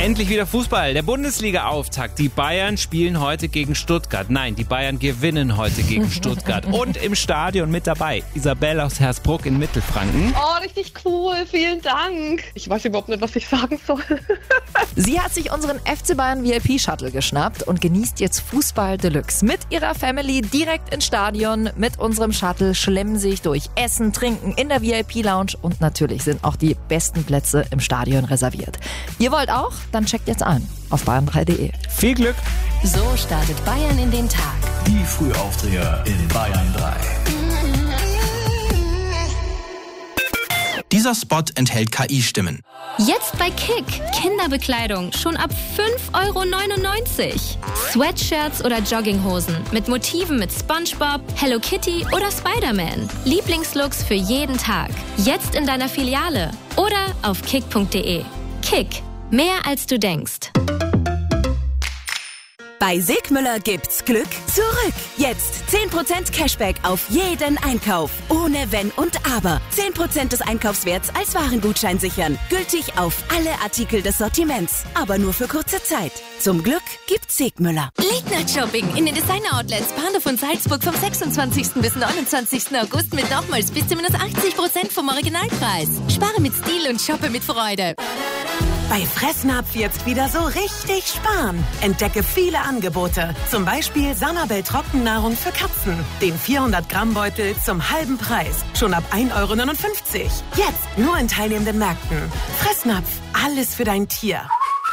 Endlich wieder Fußball. Der Bundesliga-Auftakt. Die Bayern spielen heute gegen Stuttgart. Nein, die Bayern gewinnen heute gegen Stuttgart. Und im Stadion mit dabei Isabel aus Hersbruck in Mittelfranken. Oh, richtig cool. Vielen Dank. Ich weiß überhaupt nicht, was ich sagen soll. Sie hat sich unseren FC Bayern VIP-Shuttle geschnappt und genießt jetzt Fußball Deluxe. Mit ihrer Family direkt ins Stadion. Mit unserem Shuttle schlemmen sie sich durch Essen, Trinken in der VIP-Lounge und natürlich sind auch die besten Plätze im Stadion reserviert. Ihr wollt auch? Dann checkt jetzt ein auf bayern3.de. Viel Glück! So startet Bayern in den Tag. Die Frühaufsteher in Bayern 3. Dieser Spot enthält KI-Stimmen. Jetzt bei Kick. Kinderbekleidung schon ab 5,99 €. Sweatshirts oder Jogginghosen mit Motiven mit SpongeBob, Hello Kitty oder Spider-Man. Lieblingslooks für jeden Tag. Jetzt in deiner Filiale oder auf kick.de. Kick. Mehr als du denkst. Bei Sigmüller gibt's Glück zurück. Jetzt 10% Cashback auf jeden Einkauf. Ohne Wenn und Aber. 10% des Einkaufswerts als Warengutschein sichern. Gültig auf alle Artikel des Sortiments. Aber nur für kurze Zeit. Zum Glück gibt's Sigmüller. Late Night Shopping in den Designer-Outlets Bahnhof und Salzburg vom 26. bis 29. August mit nochmals bis zu minus 80% vom Originalpreis. Spare mit Stil und shoppe mit Freude. Bei Fressnapf jetzt wieder so richtig sparen. Entdecke viele Angebote. Zum Beispiel Sanabel Trockennahrung für Katzen. Den 400-Gramm-Beutel zum halben Preis. Schon ab 1,59 €. Jetzt nur in teilnehmenden Märkten. Fressnapf. Alles für dein Tier.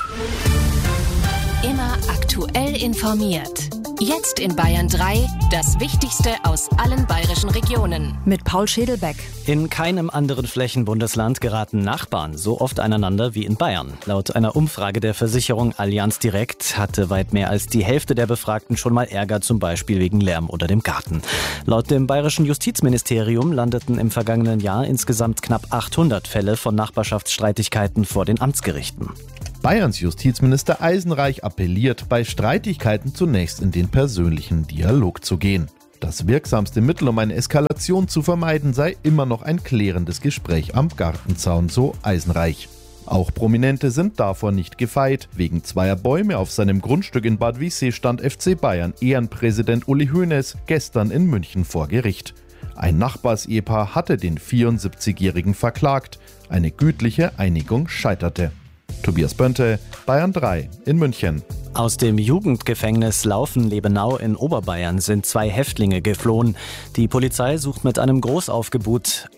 Immer aktuell informiert. Jetzt in Bayern 3 das Wichtigste aus allen bayerischen Regionen. Mit Paul Schädelbeck. In keinem anderen Flächenbundesland geraten Nachbarn so oft aneinander wie in Bayern. Laut einer Umfrage der Versicherung Allianz Direkt hatte weit mehr als die Hälfte der Befragten schon mal Ärger, zum Beispiel wegen Lärm oder dem Garten. Laut dem bayerischen Justizministerium landeten im vergangenen Jahr insgesamt knapp 800 Fälle von Nachbarschaftsstreitigkeiten vor den Amtsgerichten. Bayerns Justizminister Eisenreich appelliert, bei Streitigkeiten zunächst in den persönlichen Dialog zu gehen. Das wirksamste Mittel, um eine Eskalation zu vermeiden, sei immer noch ein klärendes Gespräch am Gartenzaun, so Eisenreich. Auch Prominente sind davor nicht gefeit. Wegen zweier Bäume auf seinem Grundstück in Bad Wiessee stand FC Bayern Ehrenpräsident Uli Hoeneß gestern in München vor Gericht. Ein Nachbarsehepaar hatte den 74-Jährigen verklagt. Eine gütliche Einigung scheiterte. Tobias Bönte, Bayern 3 in München. Aus dem Jugendgefängnis Laufen-Lebenau in Oberbayern sind 2 Häftlinge geflohen. Die Polizei sucht mit einem Großaufgebot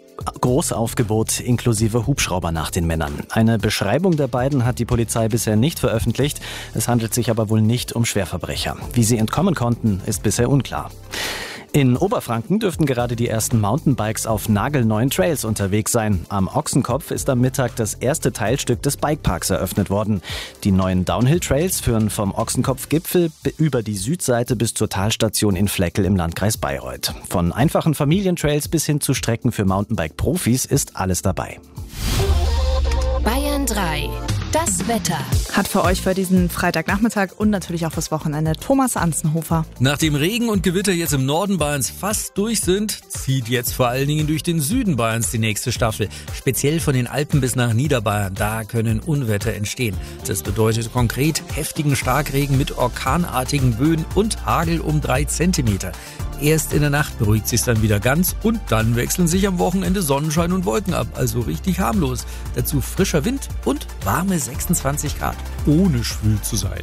inklusive Hubschrauber nach den Männern. Eine Beschreibung der beiden hat die Polizei bisher nicht veröffentlicht. Es handelt sich aber wohl nicht um Schwerverbrecher. Wie sie entkommen konnten, ist bisher unklar. In Oberfranken dürften gerade die ersten Mountainbikes auf nagelneuen Trails unterwegs sein. Am Ochsenkopf ist am Mittag das erste Teilstück des Bikeparks eröffnet worden. Die neuen Downhill-Trails führen vom Ochsenkopf-Gipfel über die Südseite bis zur Talstation in Fleckel im Landkreis Bayreuth. Von einfachen Familientrails bis hin zu Strecken für Mountainbike-Profis ist alles dabei. Bayern 3. Das Wetter hat für euch für diesen Freitagnachmittag und natürlich auch fürs Wochenende Thomas Anzenhofer. Nachdem Regen und Gewitter jetzt im Norden Bayerns fast durch sind, zieht jetzt vor allen Dingen durch den Süden Bayerns die nächste Staffel. Speziell von den Alpen bis nach Niederbayern, da können Unwetter entstehen. Das bedeutet konkret heftigen Starkregen mit orkanartigen Böen und Hagel um 3 Zentimeter. Erst in der Nacht beruhigt sich's dann wieder ganz und dann wechseln sich am Wochenende Sonnenschein und Wolken ab, also richtig harmlos. Dazu frischer Wind und warme 26 Grad, ohne schwül zu sein.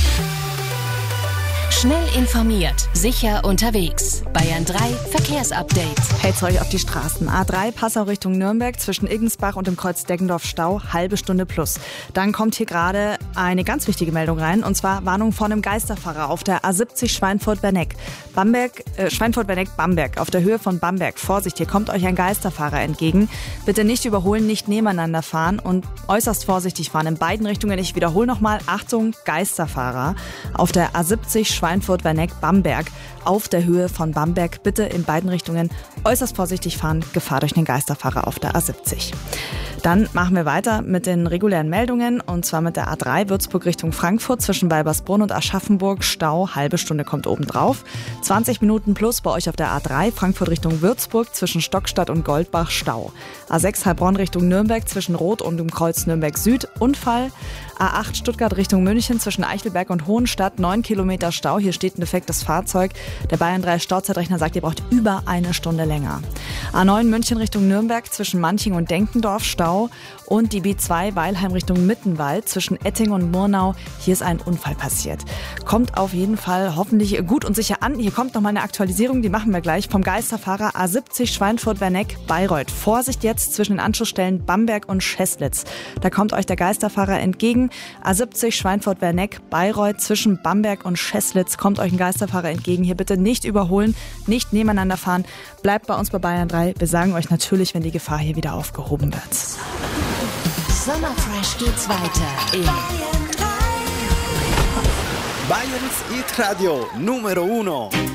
Schnell informiert, sicher unterwegs. Bayern 3 Verkehrsupdate. Hält's euch auf die Straßen. A3 Passau Richtung Nürnberg zwischen Iggensbach und dem Kreuz Deggendorf Stau, halbe Stunde plus. Dann kommt hier gerade eine ganz wichtige Meldung rein, und zwar Warnung vor einem Geisterfahrer auf der A70 Schweinfurt-Berneck. Schweinfurt-Berneck-Bamberg, auf der Höhe von Bamberg. Vorsicht, hier kommt euch ein Geisterfahrer entgegen. Bitte nicht überholen, nicht nebeneinander fahren und äußerst vorsichtig fahren in beiden Richtungen. Ich wiederhole nochmal, Achtung, Geisterfahrer auf der A70 Schweinfurt-Berneck-Bamberg auf der Höhe von Bamberg. Bitte in beiden Richtungen äußerst vorsichtig fahren. Gefahr durch den Geisterfahrer auf der A70. Dann machen wir weiter mit den regulären Meldungen und zwar mit der A3 Würzburg Richtung Frankfurt zwischen Weibersbrunn und Aschaffenburg. Stau, halbe Stunde kommt obendrauf. 20 Minuten plus bei euch auf der A3 Frankfurt Richtung Würzburg zwischen Stockstadt und Goldbach. Stau. A6 Heilbronn Richtung Nürnberg zwischen Rot und dem Kreuz Nürnberg Süd. Unfall. A8 Stuttgart Richtung München zwischen Eichelberg und Hohenstadt, 9 Kilometer Stau. Hier steht ein defektes Fahrzeug. Der Bayern 3 Stauzeitrechner sagt, ihr braucht über eine Stunde länger. A9 München Richtung Nürnberg zwischen Manching und Denkendorf, Stau. Und die B2 Weilheim Richtung Mittenwald zwischen Etting und Murnau. Hier ist ein Unfall passiert. Kommt auf jeden Fall hoffentlich gut und sicher an. Hier kommt nochmal eine Aktualisierung, die machen wir gleich. Vom Geisterfahrer A70 Schweinfurt-Werneck, Bayreuth. Vorsicht jetzt zwischen den Anschlussstellen Bamberg und Scheslitz. Da kommt euch der Geisterfahrer entgegen. A70 Schweinfurt-Werneck, Bayreuth zwischen Bamberg und Scheslitz kommt euch ein Geisterfahrer entgegen. Hier bitte nicht überholen, nicht nebeneinander fahren. Bleibt bei uns bei Bayern 3. Wir sagen euch natürlich, wenn die Gefahr hier wieder aufgehoben wird. Sommerfresh geht's weiter in Bayerns Hit Radio Numero 1.